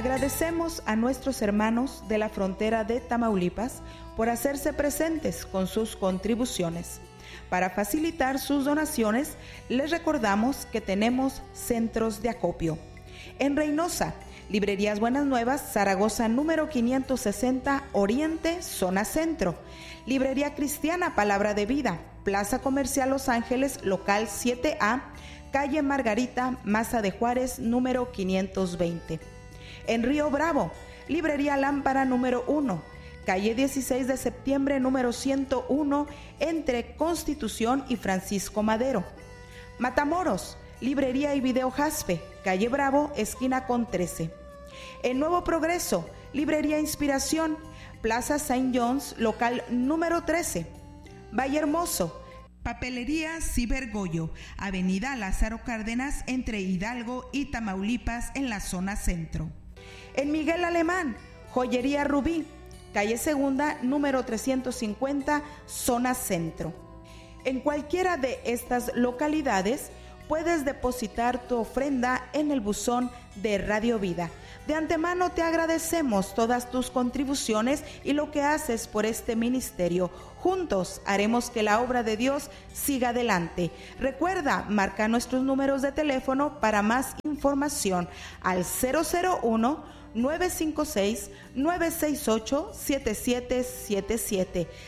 Agradecemos a nuestros hermanos de la frontera de Tamaulipas por hacerse presentes con sus contribuciones. Para facilitar sus donaciones, les recordamos que tenemos centros de acopio. En Reynosa, Librerías Buenas Nuevas, Zaragoza número 560, Oriente, Zona Centro. Librería Cristiana Palabra de Vida, Plaza Comercial Los Ángeles, local 7A, calle Margarita, Maza de Juárez, número 520. En Río Bravo, Librería Lámpara número 1, calle 16 de septiembre, número 101, entre Constitución y Francisco Madero. Matamoros, Librería y Video Jaspe, calle Bravo, esquina con 13. En Nuevo Progreso, Librería Inspiración, Plaza Saint John's, local número 13. Valle Hermoso, Papelería Cibergoyo, Avenida Lázaro Cárdenas, entre Hidalgo y Tamaulipas, en la zona centro. En Miguel Alemán, Joyería Rubí, calle Segunda, número 350, zona centro. En cualquiera de estas localidades puedes depositar tu ofrenda en el buzón de Radio Vida. De antemano te agradecemos todas tus contribuciones y lo que haces por este ministerio. Juntos haremos que la obra de Dios siga adelante. Recuerda, marca nuestros números de teléfono para más información al 001-956-968-7777.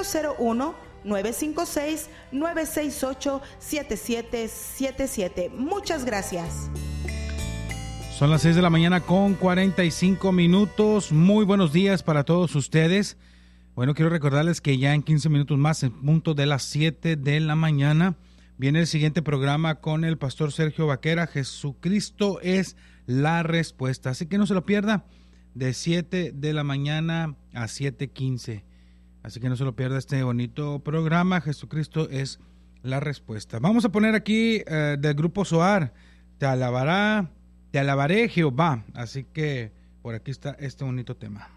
001-956-968-7777. Muchas gracias. Son las 6 de la mañana con 45 minutos. Muy buenos días para todos ustedes. Bueno, quiero recordarles que ya en 15 minutos más, en punto de las 7 de la mañana, viene el siguiente programa con el pastor Sergio Vaquera. Jesucristo es la respuesta. Así que no se lo pierda, de 7 de la mañana a 7:15. Así que no se lo pierda este bonito programa. Jesucristo es la respuesta. Vamos a poner aquí del grupo Zoar, Te alabaré Jehová. Así que por aquí está este bonito tema.